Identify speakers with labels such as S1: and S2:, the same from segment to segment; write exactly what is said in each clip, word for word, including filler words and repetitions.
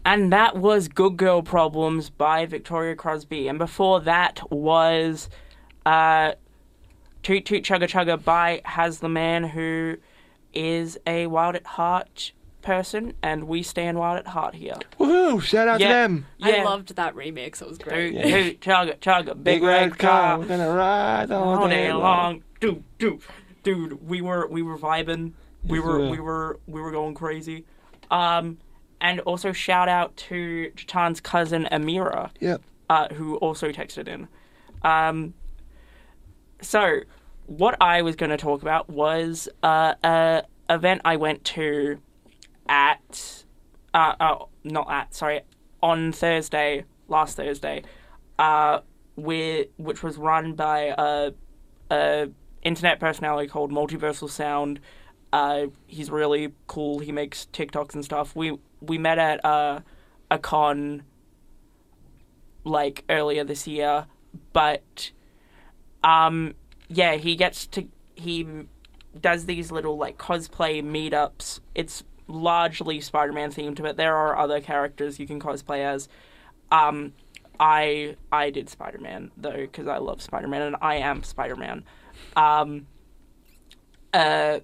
S1: and that was Good Girl Problems by Victoria Crosby. And before that was uh, Toot Toot Chugga Chugga by Has the Man, who is a Wild at Heart person, and we stand Wild at Heart here.
S2: Woohoo! Shout out
S1: Yeah.
S2: to them.
S1: Yeah.
S3: I loved that remix. It was great.
S1: Toot Toot Chugga Chugga, big, big red, red car.
S2: car. We're gonna ride all,
S1: all
S2: day,
S1: day
S2: long.
S1: long. Dude, dude, dude, we were we were vibing. We
S2: Yes,
S1: were
S2: we were.
S1: we were we were going crazy. Um, and also shout out to Jatan's cousin Amira,
S2: Yep.
S1: uh, who also texted in. Um, so what I was going to talk about was uh, a event I went to at uh, uh not at sorry on Thursday last Thursday, uh, with which was run by a, a internet personality called Multiversal Sound. Uh, he's really cool. He makes TikToks and stuff. We we met at uh, a con like earlier this year, but um, yeah, he gets to he does these little like cosplay meetups. It's largely Spider-Man themed, but there are other characters you can cosplay as. Um, I I did Spider-Man though because I love Spider-Man and I am Spider-Man. Um, uh.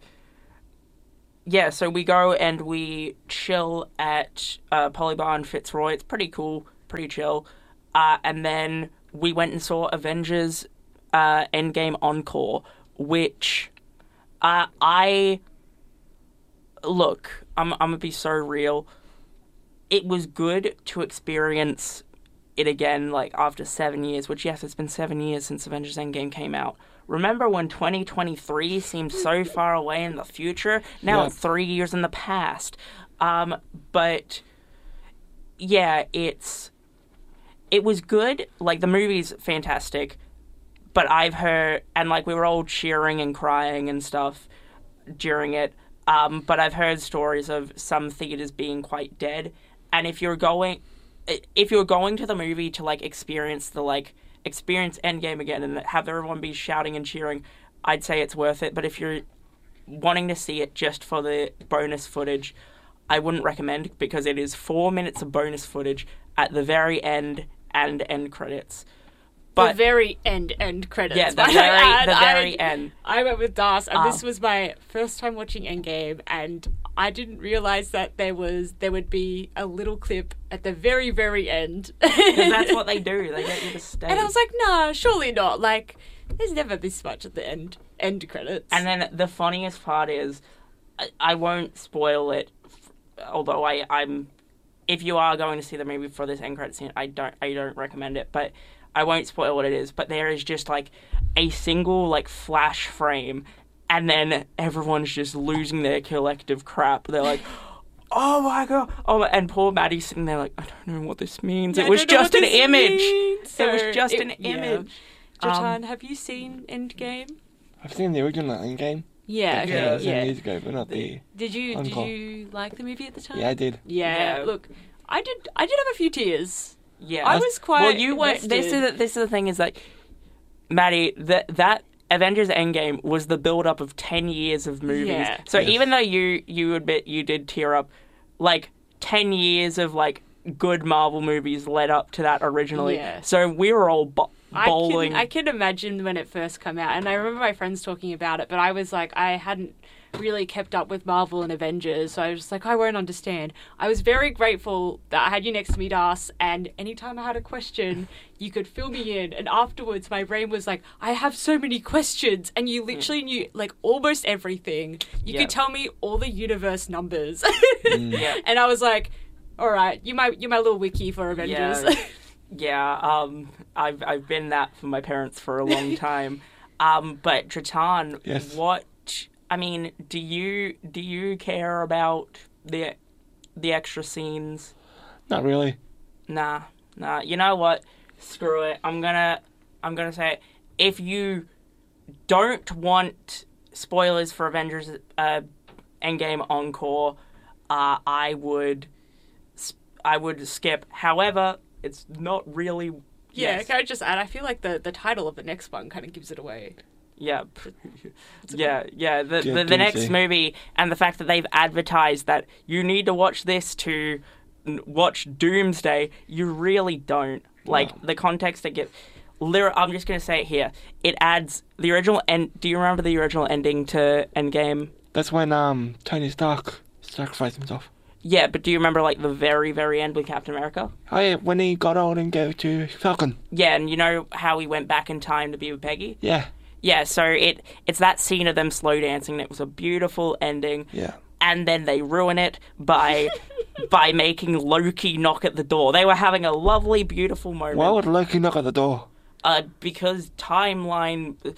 S1: Yeah, so we go and we chill at uh, Polybar Fitzroy. It's pretty cool, pretty chill. Uh, and then we went and saw Avengers uh, Endgame Encore, which uh, I... Look, I'm, I'm going to be so real. It was good to experience it again, like, after seven years, which, yes, it's been seven years since Avengers Endgame came out. Remember when twenty twenty-three seemed so far away in the future? Now
S2: Yeah.
S1: it's three years in the past. Um, but, yeah, it's... It was good. Like, the movie's fantastic. But I've heard... And, like, we were all cheering and crying and stuff during it. Um, but I've heard stories of some theaters being quite dead. And if you're going... If you're going to the movie to, like, experience the, like... experience Endgame again and have everyone be shouting and cheering, I'd say it's worth it. But if you're wanting to see it just for the bonus footage, I wouldn't recommend, because it is four minutes of bonus footage at the very end and end credits. But
S3: the very end end credits.
S1: yeah, the
S3: might I
S1: very
S3: add.
S1: the very
S3: I,
S1: end.
S3: I went with Das, and
S1: Oh.
S3: this was my first time watching Endgame, and I didn't realize that there was there would be a little clip at the very very end.
S1: Because that's what they do. They get you to stay.
S3: And I was like, nah, surely not. Like, there's never this much at the end end credits.
S1: And then the funniest part is, I, I won't spoil it, although I, I'm, if you are going to see the movie for this end credit scene, I don't, I don't recommend it, but I won't spoil what it is. But there is just like a single like flash frame, and then everyone's just losing their collective crap. They're like, oh my god! Oh, and poor Maddie's sitting there like, I don't know what this means.
S3: Yeah,
S1: it was
S3: I don't know
S1: just
S3: what
S1: an
S3: this
S1: image.
S3: means.
S1: It was
S3: So
S1: just
S3: it-
S1: an
S3: yeah.
S1: image.
S3: Jatan,
S1: Um,
S3: have you seen Endgame?
S2: I've seen the original Endgame.
S3: Yeah,
S2: Like,
S3: okay,
S2: uh, seven
S3: yeah.
S2: years ago, but not the.
S3: Did you did
S2: Encore.
S3: you like the movie at the time?
S2: Yeah, I did.
S3: Yeah,
S1: Yeah.
S3: look, I did. I did have a few tears.
S1: Yeah,
S3: I was quite.
S1: Well, you were. This is
S3: invested.
S1: the, this is the thing is like, Maddie, that that Avengers Endgame was the build up of ten years of movies.
S3: Yeah.
S1: So
S2: Yes.
S1: even though you you admit you did tear up, like ten years of like good Marvel movies led up to that originally.
S3: Yeah.
S1: So we were all bo-
S3: I
S1: bowling.
S3: can, I can imagine when it first came out, and I remember my friends talking about it, but I was like, I hadn't really kept up with Marvel and Avengers, so I was just like, I won't understand. I was very grateful that I had you next to me, Das, and anytime I had a question, you could fill me in, and afterwards my brain was like, I have so many questions, and you literally knew, like, almost everything. You
S1: Yeah.
S3: could tell me all the universe numbers.
S1: Yeah.
S3: And I was like, alright, you my, you're my little wiki for Avengers.
S1: Yeah. Yeah, um, I've I've been that for my parents for a long time. um, but Tratan,
S2: Yes.
S1: what? I mean, do you do you care about the the extra scenes?
S2: Not really.
S1: Nah, nah. You know what? Screw it. I'm gonna I'm gonna say it. If you don't want spoilers for Avengers uh, Endgame Encore, uh, I would I would skip. However, it's not really.
S3: Yeah,
S1: yes.
S3: can I just add, I feel like the, the title of the next one kind of gives it away.
S1: Yeah, yeah, yeah. The
S2: Yeah,
S1: the, the
S2: didn't
S1: next
S2: see.
S1: movie and the fact that they've advertised that you need to watch this to n- watch Doomsday, you really don't. Like,
S2: Wow.
S1: the context it gives... Liter- I'm just going to say it here. It adds the original... end. Do you remember the original ending to Endgame?
S2: That's when um Tony Stark sacrificed himself.
S1: Yeah, but do you remember, like, the very, very end with Captain America?
S2: Oh yeah, when he got old and gave it to Falcon.
S1: Yeah, and you know how he went back in time to be with Peggy?
S2: Yeah,
S1: Yeah, so it it's that scene of them slow dancing. It was a beautiful ending.
S2: yeah.
S1: And then they ruin it by by making Loki knock at the door. They were having a lovely, beautiful moment.
S2: Why would Loki knock at the door?
S1: Uh, because timeline uh,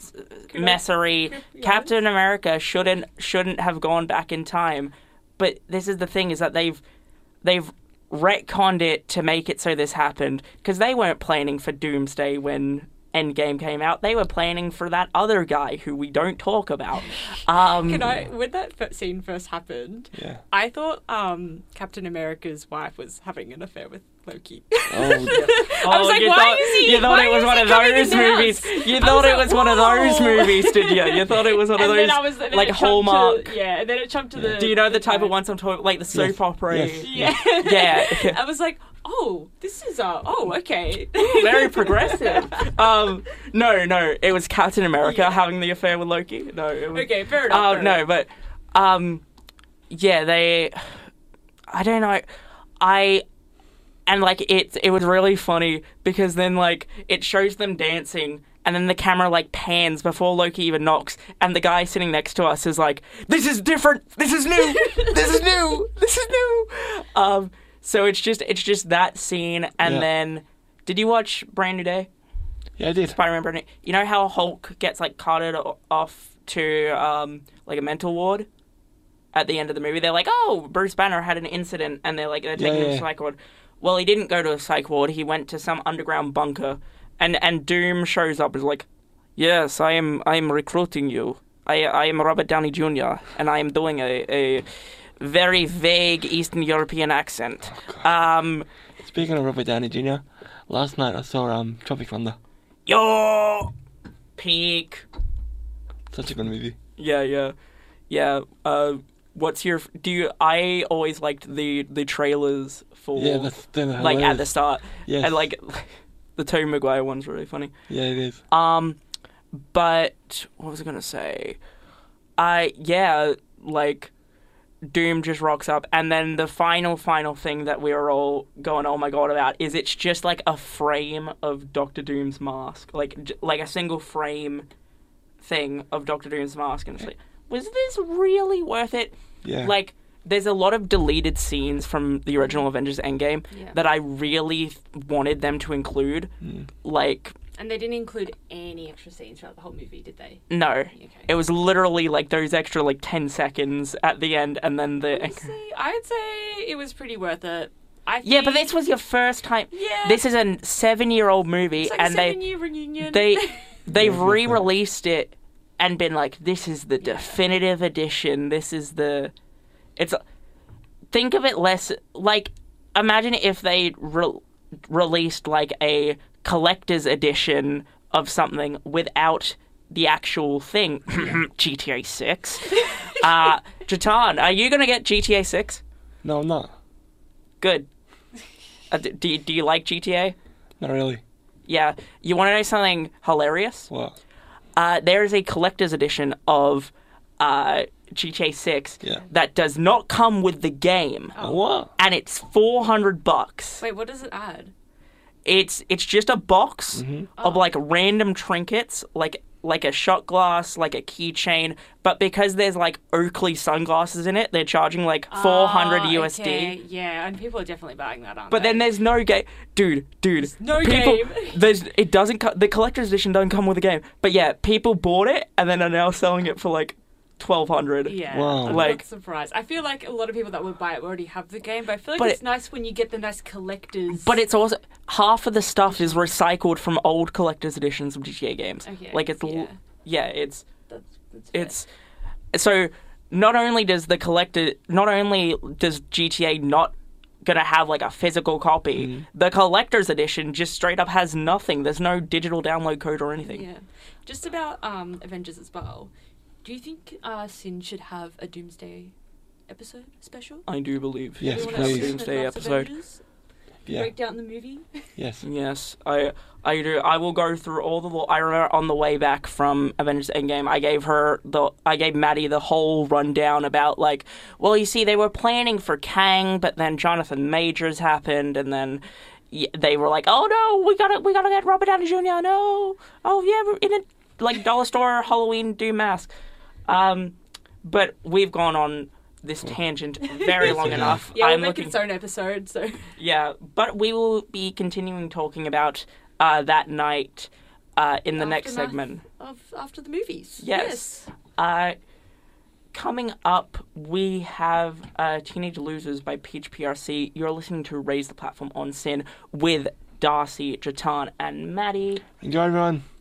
S1: messery,
S3: could be
S1: Captain America shouldn't shouldn't have gone back in time. But this is the thing: is that they've they've retconned it to make it so this happened, because they weren't planning for Doomsday when Endgame came out. They were planning for that other guy who we don't talk about. Um,
S3: Can I? When that f- scene first happened,
S2: Yeah.
S3: I thought um, Captain America's wife was having an affair with Loki.
S2: Oh,
S3: I was
S1: Oh,
S3: like,
S1: you
S3: why
S1: thought,
S3: is he?
S1: You thought
S3: why
S1: it was
S3: is
S1: one
S3: he
S1: of
S3: coming
S1: those
S3: in the house?
S1: movies. You
S3: I
S1: thought
S3: was
S1: it
S3: like,
S1: was one of those
S3: whoa.
S1: movies, did you? You thought it was one of
S3: And
S1: those
S3: then I was then
S1: like
S3: it jumped
S1: Hallmark.
S3: To, yeah, and then it jumped to the.
S1: Do you know the type of
S3: time.
S1: ones I'm talking, like the soap
S2: Yes.
S1: opera?
S2: Yes.
S3: Yeah.
S1: Yeah.
S3: I was like, oh, this is uh, oh, okay.
S1: Very progressive. Um, no, no, it was Captain America
S3: Yeah.
S1: having the affair with Loki. No, it was,
S3: Okay, fair enough.
S1: Uh,
S3: fair
S1: no,
S3: enough.
S1: but um, yeah, they. I don't know. I. And like it, it was really funny because then like it shows them dancing, and then the camera like pans before Loki even knocks, and the guy sitting next to us is like, "This is different. This is new. This is new. This is new." Um, so it's just it's just that scene, and
S2: Yeah.
S1: then did you watch Brand New Day?
S2: yeah, I did.
S1: Spider-Man Brand New. You know how Hulk gets like carted o- off to um like a mental ward at the end of the movie? They're like, "Oh, Bruce Banner had an incident," and they're like, they're taking
S2: Yeah,
S1: him to
S2: yeah.
S1: a psych ward. Well, he didn't go to a psych ward. He went to some underground bunker, and and Doom shows up. Is like, "Yes, I am. I am recruiting you. I I am Robert Downey Junior and I am doing a a very vague Eastern European accent." Um,
S2: Speaking of Robert Downey Junior, last night I saw um Tropic Thunder.
S1: yo, peak.
S2: Such a good movie.
S1: Yeah, yeah, yeah. Uh, what's your? Do you? I always liked the the trailers for
S2: Yeah, that's they're
S1: like at the
S2: hilarious.
S1: start,
S2: Yes.
S1: and like the Tobey Maguire one's really funny.
S2: Yeah, it is.
S1: Um, but what was I gonna say? I yeah, like Doom just rocks up, and then the final final thing that we are all going, oh my god, about is it's just like a frame of Doctor Doom's mask, like j- like a single frame thing of Doctor Doom's mask, and it's like, was this really worth it?
S2: Yeah.
S1: Like, there's a lot of deleted scenes from the original Avengers Endgame
S3: Yeah.
S1: that I really th- wanted them to include.
S2: Mm.
S1: Like,
S3: And they didn't include any extra scenes throughout the whole movie, did they?
S1: no.
S3: Okay.
S1: It was literally like those extra like ten seconds at the end, and then the.
S3: I'd say, I'd say it was pretty worth it. I
S1: Yeah, but
S3: think-
S1: this was your first time.
S3: Yeah.
S1: This is a seven-year-old movie,
S3: It's like
S1: and
S3: a
S1: they
S3: seven-year reunion.
S1: they they've
S2: Yeah,
S1: re-released it and been like, this is the definitive edition. This is the. It's. Think of it less like. Imagine if they re- released like a collector's edition of something without the actual thing. G T A six. uh, Jatan, are you gonna get G T A six?
S2: No, I'm not.
S1: Good. Uh, d- do you, do you like G T A?
S2: Not really.
S1: Yeah. You want to know something hilarious?
S2: What?
S1: Uh, there is a collector's edition of uh, G T A six
S2: Yeah.
S1: that does not come with the game,
S2: What?
S1: and it's four hundred bucks.
S3: Wait, what does it add?
S1: It's it's just a box
S2: Mhm.
S1: of like random trinkets, like like a shot glass, like a keychain, but because there's like Oakley sunglasses in it, they're charging like four hundred
S3: Oh,
S1: U S D.
S3: okay. Yeah, and people are definitely buying that, aren't
S1: But
S3: they?
S1: then there's no game, dude. Dude,
S3: no
S1: people,
S3: game.
S1: There's it doesn't. Co- the collector's edition doesn't come with a game. But yeah, people bought it and then are now selling it for like twelve hundred.
S3: Yeah,
S2: Wow.
S3: I'm
S1: Like-
S3: not surprised. I feel like a lot of people that would buy it already have the game, but I feel like
S1: But
S3: it's
S1: it-
S3: nice when you get the nice collectors.
S1: But it's also half of the stuff is recycled from old collector's editions of G T A games.
S3: okay,
S1: Like it's l-
S3: yeah,
S1: yeah, it's
S3: that's, that's fair.
S1: it's so not only does the collector not only does G T A not gonna have like a physical copy,
S2: Mm.
S1: the collector's edition just straight up has nothing. There's no digital download code or anything.
S3: yeah. Just about um, Avengers as well. Do you think uh, Sin should have a Doomsday episode special?
S1: I do believe.
S2: Yes,
S3: Everyone else
S2: please.
S3: that
S1: Doomsday
S3: loves
S1: episode.
S3: Avengers?
S2: Yeah.
S3: Break down the movie?
S2: Yes.
S1: Yes, I I do. I will go through all the. I remember on the way back from Avengers Endgame, I gave her the. I gave Maddie the whole rundown about like, well, you see, they were planning for Kang, but then Jonathan Majors happened, and then y- they were like, oh no, we gotta we gotta get Robert Downey Junior No, oh yeah, we're in a like dollar store Halloween Doom mask. Um, but we've gone on this tangent very long
S2: Yeah.
S1: enough.
S3: Yeah, we'll
S1: I'm
S3: make
S1: looking.
S3: it its own episode, so...
S1: Yeah, but we will be continuing talking about uh, that night uh, in the next
S3: Aftermath
S1: segment.
S3: Of, after the movies.
S1: Yes. Uh, coming up, we have uh, Teenage Losers by Peach P R C. You're listening to Raise the Platform on Sin with Darcy, Jatan, and Maddie.
S2: Enjoy, everyone.